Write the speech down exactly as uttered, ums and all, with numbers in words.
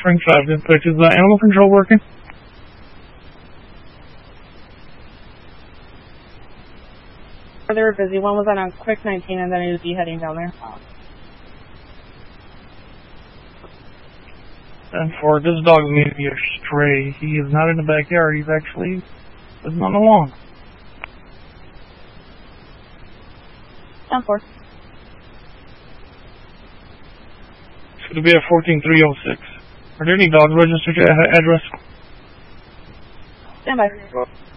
Frank five, dispatch. Is uh, animal control working? They were busy. One was on a quick nineteen and then he would be heading down there. And for this dog may be a stray. He is not in the backyard. He's actually living on the lawn. ten four. It's going to be at fourteen three oh six. Are there any dogs registered to that address? Stand by.